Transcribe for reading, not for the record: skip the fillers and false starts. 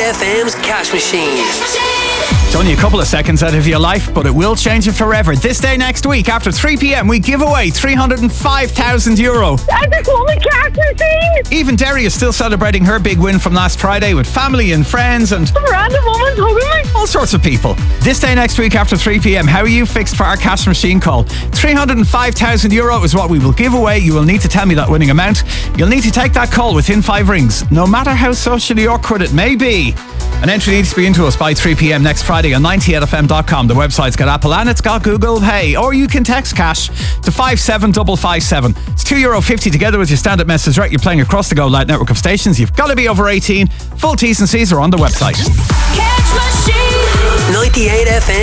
FM's Cash Machine. It's only a couple of seconds out of your life, but it will change it forever. This day next week, after 3 p.m, we give away €305,000. That's a cool cash machine! Even Derry is still celebrating her big win from last Friday with family and friends and Some random woman's hugging me. all sorts of people. This day next week after 3 p.m, how are you fixed for our cash machine call? €305,000 is what we will give away. You will need to tell me that winning amount. You'll need to take that call within 5 rings, no matter how socially awkward it may be. An entry needs to be into us by 3 p.m. next Friday on 98fm.com. The website's got Apple and it's got Google Pay. Or you can text cash to 57557. It's €2.50 together with your standard message. Right, you're playing across the Go Loud network of stations. You've got to be over 18. Full T's and C's are on the website. Catch Machine. 98 FM.